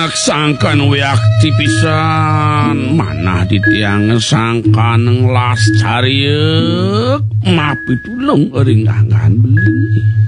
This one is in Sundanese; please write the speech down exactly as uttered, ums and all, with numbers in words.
sangkan weakti pisan manah ditiang sangkan las cariek mapi tulung eringangan beli